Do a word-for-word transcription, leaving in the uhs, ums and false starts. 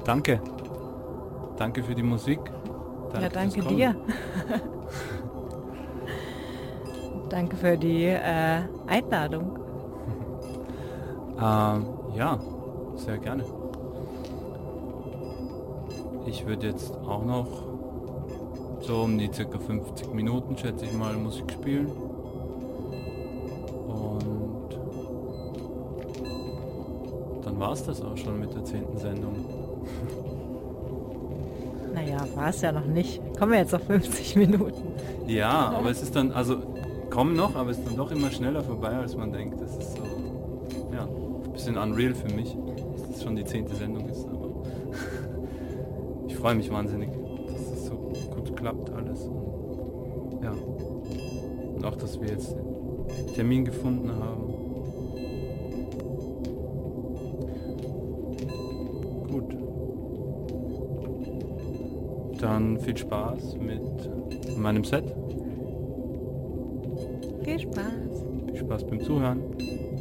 Danke. Danke für die Musik. Ja, danke fürs Kommen. dir. Danke für die äh, Einladung. Ähm, ja, sehr gerne. Ich würde jetzt auch noch so um die circa fünfzig Minuten, schätze ich mal, Musik spielen. Und dann war es das auch schon mit der zehnten Sendung. Naja, war es ja noch nicht. Kommen wir jetzt auf fünfzig Minuten. Ja, aber es ist dann, also kommen noch, aber es ist dann doch immer schneller vorbei, als man denkt. Das ist so, ja, ein bisschen unreal für mich, dass es schon die zehnte Sendung ist, aber ich freue mich wahnsinnig, dass es so gut klappt alles. Und, ja, und auch, dass wir jetzt einen Termin gefunden haben. Gut. Dann viel Spaß mit meinem Set. Viel Spaß. Viel Spaß beim Zuhören.